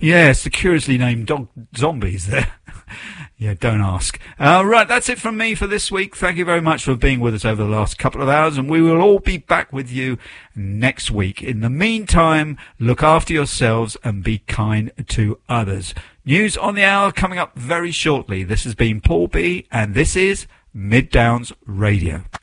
Yes, the curiously named dog zombies there. Yeah, don't ask. Right, that's it from me for this week. Thank you very much for being with us over the last couple of hours, and we will all be back with you next week. In the meantime, look after yourselves and be kind to others. News on the hour coming up very shortly. This has been Paul B, and this is Mid Downs Radio.